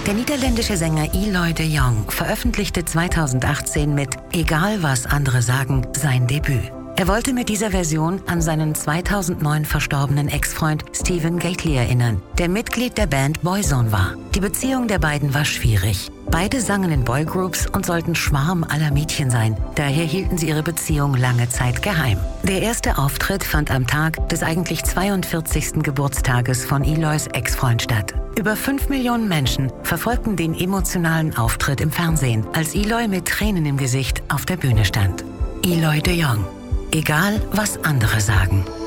Der niederländische Sänger Eloy de Jong veröffentlichte 2018 mit Egal was andere sagen sein Debüt. Er wollte mit dieser Version an seinen 2009 verstorbenen Ex-Freund Stephen Gately erinnern, der Mitglied der Band Boyzone war. Die Beziehung der beiden war schwierig. Beide sangen in Boygroups und sollten Schwarm aller Mädchen sein. Daher hielten sie ihre Beziehung lange Zeit geheim. Der erste Auftritt fand am Tag des eigentlich 42. Geburtstages von Eloys Ex-Freund statt. Über 5 Millionen Menschen verfolgten den emotionalen Auftritt im Fernsehen, als Eloy mit Tränen im Gesicht auf der Bühne stand. Eloy de Jong. Egal, was andere sagen.